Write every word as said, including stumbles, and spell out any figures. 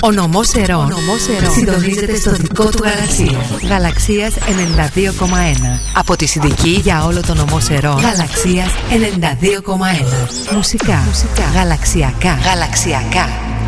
Ο νομός Ερών συντονίζεται στο δικό του γαλαξία. Γαλαξίας ενενήντα δύο κόμμα ένα. Από τη Συνδική για όλο το νομό Ερών. Γαλαξίας ενενήντα δύο κόμμα ένα. Μουσικά, Μουσικά. Γαλαξιακά. Γαλαξιακά.